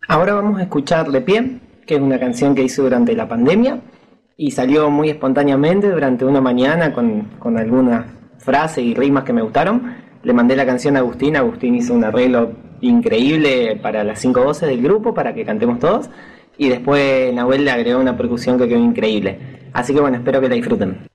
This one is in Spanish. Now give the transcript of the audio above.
Ahora vamos a escuchar De Pie, que es una canción que hice durante la pandemia y salió muy espontáneamente durante una mañana con algunas frases y rimas que me gustaron. Le mandé la canción a Agustín. Agustín hizo un arreglo increíble para las 5 voces del grupo, para que cantemos todos. Y después Nahuel le agregó una percusión que quedó increíble. Así que bueno, espero que la disfruten.